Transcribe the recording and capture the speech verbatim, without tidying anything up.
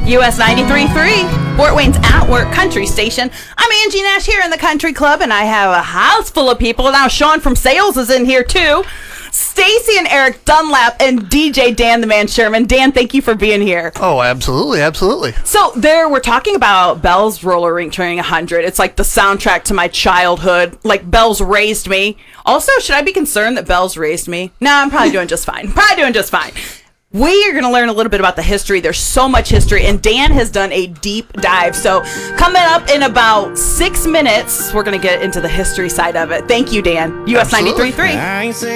U S ninety-three point three, Fort Wayne's At Work Country Station. I'm Angie Nash here in the Country Club, and I have a house full of people. Now Sean from Sales is in here too. Stacy and Eric Dunlap and D J Dan the Man Sherman. Dan, thank you for being here. Oh, absolutely, absolutely. So there, we're talking about Bell's Roller Rink turning one hundred. It's like the soundtrack to my childhood. Like, Bell's raised me. Also, should I be concerned that Bell's raised me? No, I'm probably doing just fine. Probably doing just fine. We are going to learn a little bit about the history. There's so much history, and Dan has done a deep dive. So coming up in about six minutes, we're going to get into the history side of it. Thank you, Dan. U S ninety-three point three.